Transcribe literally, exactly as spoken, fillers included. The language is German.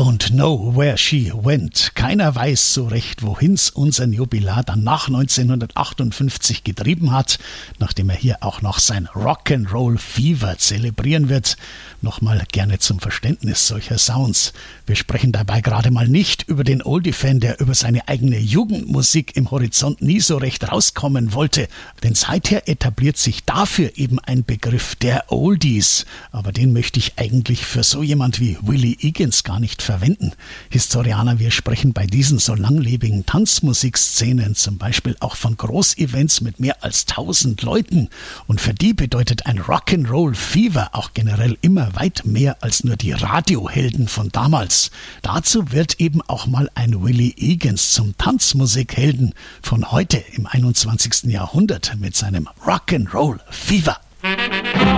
Don't know where she went. Keiner weiß so recht, wohin's unseren Jubilar dann nach neunzehnhundertachtundfünfzig getrieben hat, nachdem er hier auch noch sein Rock'n'Roll Fever zelebrieren wird. Nochmal gerne zum Verständnis solcher Sounds. Wir sprechen dabei gerade mal nicht über den Oldie-Fan, der über seine eigene Jugendmusik im Horizont nie so recht rauskommen wollte, denn seither etabliert sich dafür eben ein Begriff der Oldies. Aber den möchte ich eigentlich für so jemand wie Willie Egan's gar nicht verwenden. Historianer, wir sprechen bei diesen so langlebigen Tanzmusikszenen zum Beispiel auch von Großevents mit mehr als tausend Leuten. Und für die bedeutet ein Rock'n'Roll Fever auch generell immer weit mehr als nur die Radiohelden von damals. Dazu wird eben auch mal ein Willie Egan's zum Tanzmusikhelden von heute im einundzwanzigsten Jahrhundert mit seinem Rock'n'Roll Fever.